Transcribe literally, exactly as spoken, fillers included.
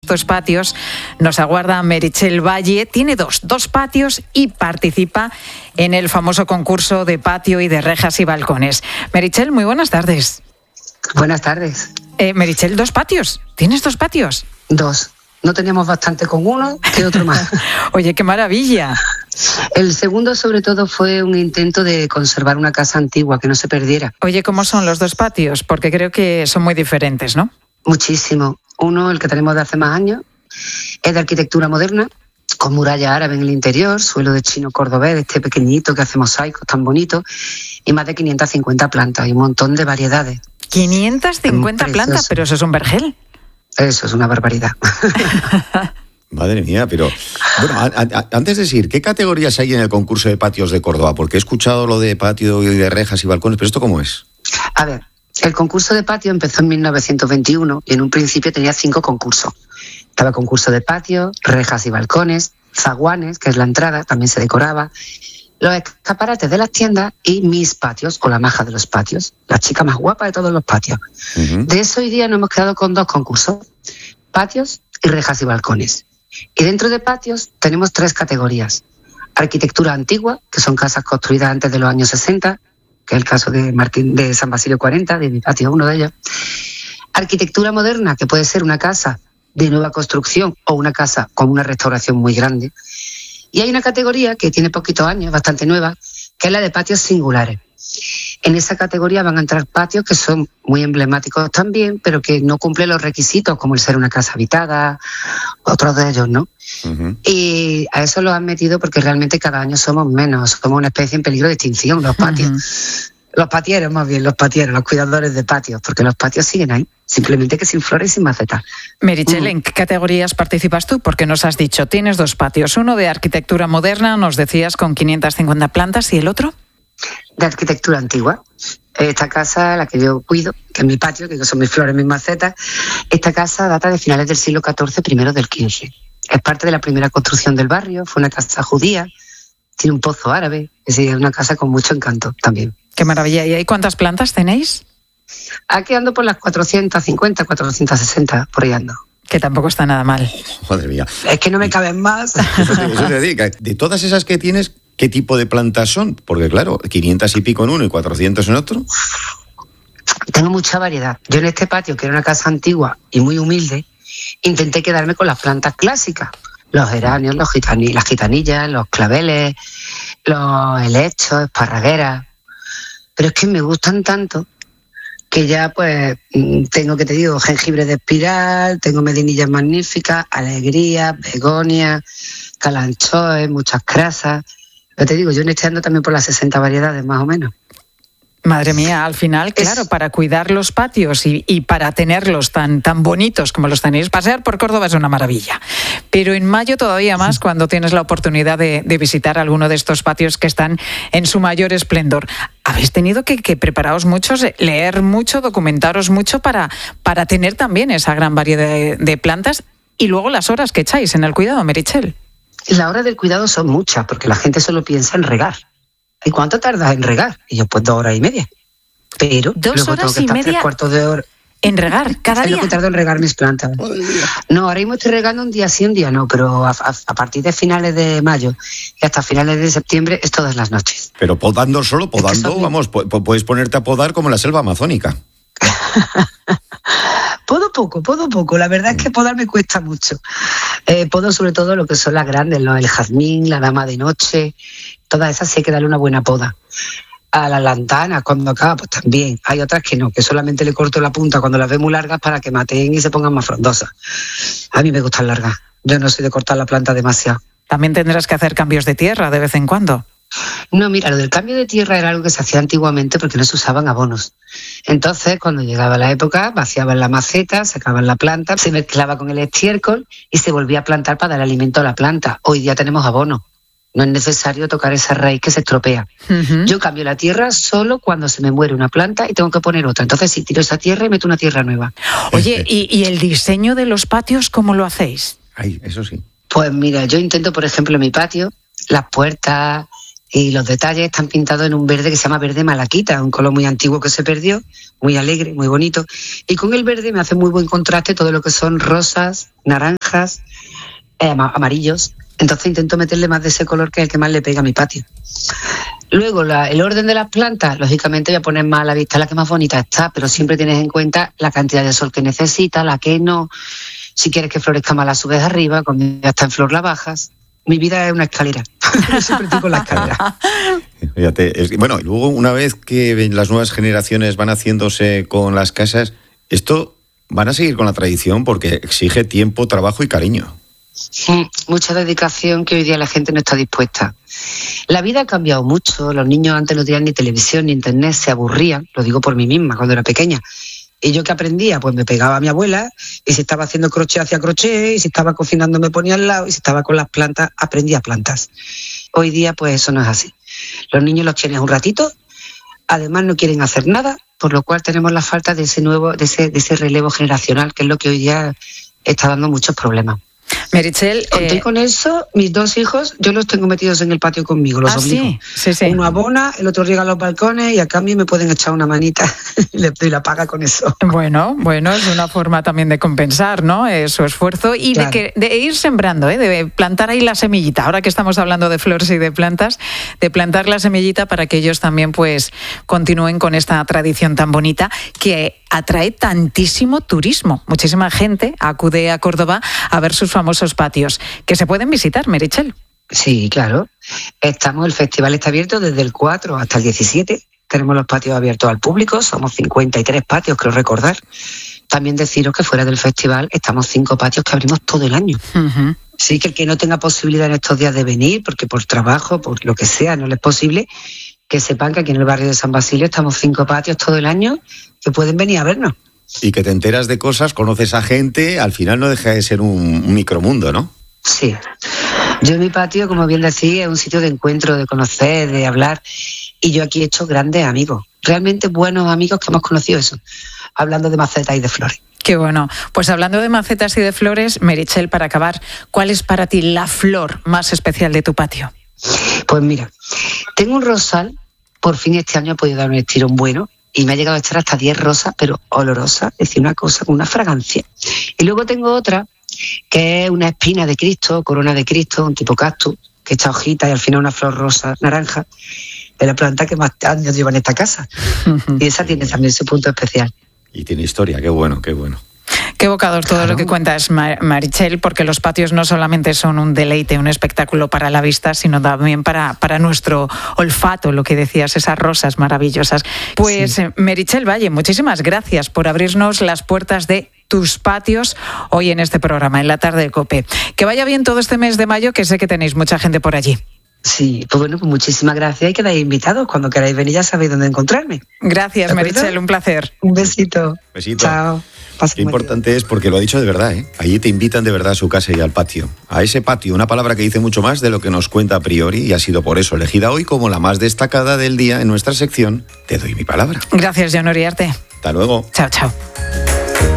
estos patios nos aguarda Meritxell Valle. Tiene dos, dos patios y participa en el famoso concurso de patio y de rejas y balcones. Meritxell, muy buenas tardes. Buenas tardes. Eh, Meritxell, ¿dos patios? ¿Tienes dos patios? Dos. No teníamos bastante con uno que otro más. Oye, qué maravilla. El segundo, sobre todo, fue un intento de conservar una casa antigua, que no se perdiera. Oye, ¿cómo son los dos patios? Porque creo que son muy diferentes, ¿no? Muchísimo. Uno, el que tenemos de hace más años, es de arquitectura moderna, con muralla árabe en el interior, suelo de chino cordobés, este pequeñito que hace mosaicos tan bonito, y más de quinientas cincuenta plantas y un montón de variedades. quinientas cincuenta plantas, pero eso es un vergel. Eso es una barbaridad. Madre mía, pero... Bueno, a, a, antes de decir, ¿qué categorías hay en el concurso de patios de Córdoba? Porque he escuchado lo de patio y de rejas y balcones, pero ¿esto cómo es? A ver, el concurso de patio empezó en mil novecientos veintiuno y en un principio tenía cinco concursos. Estaba el concurso de patio, rejas y balcones, zaguanes, que es la entrada, también se decoraba, los escaparates de las tiendas y mis patios, o la maja de los patios, la chica más guapa de todos los patios. Uh-huh. De eso hoy día nos hemos quedado con dos concursos, patios y rejas y balcones. Y dentro de patios tenemos tres categorías. Arquitectura antigua, que son casas construidas antes de los años sesenta, que es el caso de Martín de San Basilio cuarenta, de mi patio, uno de ellos. Arquitectura moderna, que puede ser una casa de nueva construcción o una casa con una restauración muy grande. Y hay una categoría que tiene poquitos años, bastante nueva, que es la de patios singulares. En esa categoría van a entrar patios que son muy emblemáticos también, pero que no cumplen los requisitos, como el ser una casa habitada, otros de ellos, ¿no? Uh-huh. Y a eso los han metido porque realmente cada año somos menos, somos una especie en peligro de extinción, los patios. Uh-huh. Los patieros, más bien, los patieros, los cuidadores de patios, porque los patios siguen ahí, simplemente que sin flores y sin macetas. Meritxell, ¿en qué categorías participas tú? Porque nos has dicho, tienes dos patios, uno de arquitectura moderna, nos decías, con quinientas cincuenta plantas, ¿y el otro? De arquitectura antigua. Esta casa, la que yo cuido, que es mi patio, que son mis flores, mis macetas, esta casa data de finales del siglo catorce, primeros del quince. Es parte de la primera construcción del barrio, fue una casa judía, tiene un pozo árabe, es decir, es una casa con mucho encanto también. Qué maravilla. ¿Y ahí cuántas plantas tenéis? Aquí ando por las cuatrocientas cincuenta, cuatrocientas sesenta, por ahí ando. Que tampoco está nada mal. Madre mía. Es que no me caben más. Eso te, eso te digo. De todas esas que tienes, ¿qué tipo de plantas son? Porque claro, quinientas y pico en uno y cuatrocientas en otro. Tengo mucha variedad. Yo en este patio, que era una casa antigua y muy humilde, intenté quedarme con las plantas clásicas. Los geranios, los gitani, las gitanillas, los claveles, los helechos, esparragueras. Pero es que me gustan tanto que ya pues tengo, que te digo, jengibre de espiral, tengo medinillas magníficas, alegría, begonia, calanchoes, muchas crasas. Pero te digo, yo en este ando también por las sesenta variedades, más o menos. Madre mía, al final, claro, es... para cuidar los patios y, y para tenerlos tan, tan bonitos como los tenéis, pasear por Córdoba es una maravilla. Pero en mayo todavía más, sí, cuando tienes la oportunidad de, de visitar alguno de estos patios que están en su mayor esplendor. Habéis tenido que, que prepararos mucho, leer mucho, documentaros mucho para, para tener también esa gran variedad de, de plantas y luego las horas que echáis en el cuidado, Meritxell. La hora del cuidado son muchas, porque la gente solo piensa en regar. ¿Y cuánto tardas en regar? Y yo, pues dos horas y media. Pero dos luego horas tengo que y estar media tres cuartos de hora en regar cada es día. Es lo que tardo en regar mis plantas. No, ahora mismo estoy regando un día sí, un día no, pero a, a, a partir de finales de mayo y hasta finales de septiembre es todas las noches. Pero podando solo, podando, es son... vamos, puedes ponerte a podar como en la selva amazónica. Podo poco, podo poco. La verdad es que podar me cuesta mucho. Eh, podo sobre todo lo que son las grandes, ¿no? El jazmín, la dama de noche, todas esas sí hay que darle una buena poda. A las lantanas, cuando acaba, pues también. Hay otras que no, que solamente le corto la punta cuando las veo muy largas para que maten y se pongan más frondosas. A mí me gustan largas. Yo no soy de cortar la planta demasiado. También tendrás que hacer cambios de tierra de vez en cuando. No, mira, lo del cambio de tierra era algo que se hacía antiguamente porque no se usaban abonos. Entonces, cuando llegaba la época, vaciaban la maceta, sacaban la planta, se mezclaba con el estiércol y se volvía a plantar para dar alimento a la planta. Hoy día tenemos abono. No es necesario tocar esa raíz que se estropea. Uh-huh. Yo cambio la tierra solo cuando se me muere una planta y tengo que poner otra. Entonces, sí, tiro esa tierra y meto una tierra nueva. Oye, ¿y, y el diseño de los patios cómo lo hacéis? Ay, eso sí. Pues mira, yo intento, por ejemplo, en mi patio, las puertas, Y los detalles están pintados en un verde que se llama verde malaquita, un color muy antiguo que se perdió, muy alegre, muy bonito. Y con el verde me hace muy buen contraste todo lo que son rosas, naranjas, eh, amarillos. Entonces intento meterle más de ese color que es el que más le pega a mi patio. Luego, la, el orden de las plantas, lógicamente voy a poner más a la vista la que más bonita está, pero siempre tienes en cuenta la cantidad de sol que necesita, la que no. Si quieres que florezca más, la subes arriba, cuando ya está en flor la bajas. Mi vida es una escalera. Yo siempre estoy con la escalera. Fíjate, es, bueno, luego una vez que las nuevas generaciones van haciéndose con las casas, esto van a seguir con la tradición porque exige tiempo, trabajo y cariño. Sí, mucha dedicación que hoy día la gente no está dispuesta. La vida ha cambiado mucho. Los niños antes no tenían ni televisión ni internet, se aburrían. Lo digo por mí misma cuando era pequeña. Y yo que aprendía, pues me pegaba a mi abuela, y si estaba haciendo crochet hacía crochet, y si estaba cocinando me ponía al lado, y si estaba con las plantas aprendía plantas. Hoy día pues eso no es así. Los niños los tienes un ratito, además no quieren hacer nada, por lo cual tenemos la falta de ese nuevo, de ese, de ese relevo generacional, que es lo que hoy día está dando muchos problemas. Meritxell, Conté eh... con eso, mis dos hijos, yo los tengo metidos en el patio conmigo, los ah, obligo. Sí, sí, sí. Uno abona, el otro riega los balcones y a cambio me pueden echar una manita y le doy la paga con eso. Bueno, bueno, es una forma también de compensar, ¿no? Eh, su esfuerzo y claro. de, que, de ir sembrando, ¿eh? De plantar ahí la semillita. Ahora que estamos hablando de flores y de plantas, de plantar la semillita para que ellos también pues continúen con esta tradición tan bonita que atrae tantísimo turismo. Muchísima gente acude a Córdoba a ver sus famosos patios, que se pueden visitar, Meritxell. Sí, claro. Estamos, el festival está abierto desde el cuatro hasta el diecisiete. Tenemos los patios abiertos al público, somos cincuenta y tres patios, creo recordar. También deciros que fuera del festival estamos cinco patios que abrimos todo el año. Uh-huh. Sí, que el que no tenga posibilidad en estos días de venir, porque por trabajo, por lo que sea, no le es posible, que sepan que aquí en el barrio de San Basilio estamos cinco patios todo el año que pueden venir a vernos. Y que te enteras de cosas, conoces a gente, al final no deja de ser un, un micromundo, ¿no? Sí. Yo en mi patio, como bien decía, es un sitio de encuentro, de conocer, de hablar. Y yo aquí he hecho grandes amigos, realmente buenos amigos que hemos conocido eso, hablando de macetas y de flores. Qué bueno. Pues hablando de macetas y de flores, Meritxell, para acabar, ¿cuál es para ti la flor más especial de tu patio? Pues mira, tengo un rosal, por fin este año he podido dar un estirón bueno, y me ha llegado a echar hasta diez rosas, pero olorosas, es decir, una cosa con una fragancia. Y luego tengo otra, que es una espina de Cristo, corona de Cristo, un tipo cactus, que echa hojitas y al final una flor rosa, naranja, de la planta que más años lleva en esta casa. Y esa tiene también su punto especial. Y tiene historia, qué bueno, qué bueno. Qué evocador todo claro. Lo que cuentas, Meritxell, porque los patios no solamente son un deleite, un espectáculo para la vista, sino también para, para nuestro olfato, lo que decías, esas rosas maravillosas. Pues, sí. Meritxell Valle, muchísimas gracias por abrirnos las puertas de tus patios hoy en este programa, en la tarde de COPE. Que vaya bien todo este mes de mayo, que sé que tenéis mucha gente por allí. Sí, pues bueno, pues muchísimas gracias y quedáis invitados. Cuando queráis venir ya sabéis dónde encontrarme. Gracias, Meritxell, un placer. Un besito. Besito. Chao. Qué importante es, porque lo ha dicho de verdad, ¿eh? Allí te invitan de verdad a su casa y al patio. A ese patio, una palabra que dice mucho más de lo que nos cuenta a priori y ha sido por eso elegida hoy como la más destacada del día en nuestra sección Te doy mi palabra. Gracias, Jon Uriarte. Hasta luego. Chao, chao.